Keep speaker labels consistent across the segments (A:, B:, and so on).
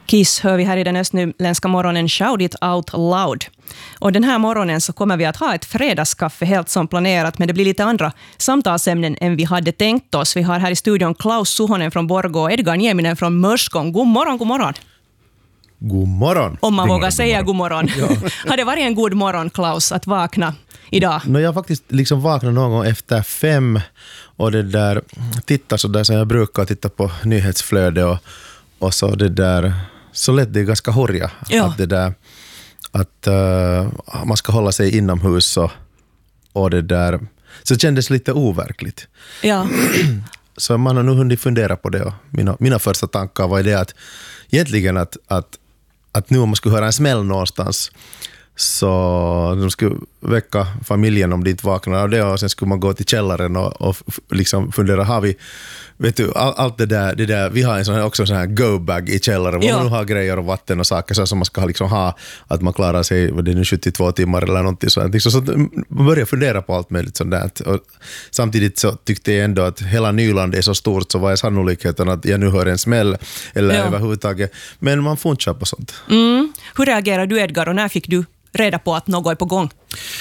A: Kiss hör vi här i den östnyländska morgonen Shout It Out Loud. Och den här morgonen så kommer vi att ha ett fredagskaffe helt som planerat, men det blir lite andra samtalsämnen än vi hade tänkt oss. Vi har här i studion Klaus Suhonen från Borgå och Edgar Nieminen från Mörskon. God morgon, god morgon.
B: God morgon.
A: Om man vågar säga god morgon. Ja. Har det varit en god morgon, Klaus, att vakna idag?
B: Jag har faktiskt liksom vaknat någon gång efter 5 och det där tittar så där som jag brukar titta på nyhetsflöde och så det där så lätt det är ganska horja att det där att man ska hålla sig inomhus och det där så kändes lite overkligt. Ja. Så man har nu hunnit fundera på det och mina första tankar var det att egentligen att nu om man skulle höra en smäll någonstans så de skulle väcka familjen om de inte vaknar av det och sen skulle man gå till källaren och liksom fundera, har vi, vet du, allt det där vi har också en sån här go-bag i källaren, hvor man nu har grejer och vatten och saker så som man ska liksom ha, att man klarar sig, vad det är nu 72 timmar eller någonting sånt. Så man börjar fundera på allt möjligt sånt där. Och samtidigt så tyckte jag ändå att hela Nyland är så stort, så vad är sannolikheten att jag nu hör en smäll eller överhuvudtaget. Men man får inte köpa sånt.
A: Hur reagerar du, Edgar, och när fick du reda på att något är på gång?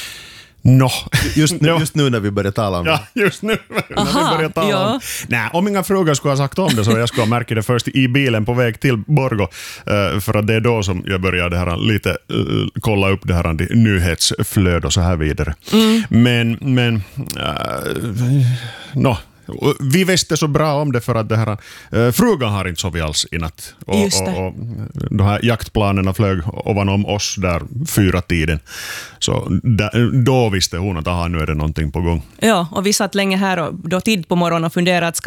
B: Just nu när vi börjar tala om det.
C: Ja, just nu när vi börjar tala om det. Nej, om inga frågor skulle ha sagt om det så jag skulle ha märkt det först i bilen på väg till Borgå. För att det är då som jag började lite kolla upp det här nyhetsflöde och så här vidare. Men vi visste så bra om det för att det här frugan har inte sovit alls i natt. Och de här jaktplanerna flög ovanom oss där 4-tiden. Så då visste hon att nu är det någonting på gång.
A: Ja, och vi satt länge här och då tid på morgonen och funderade att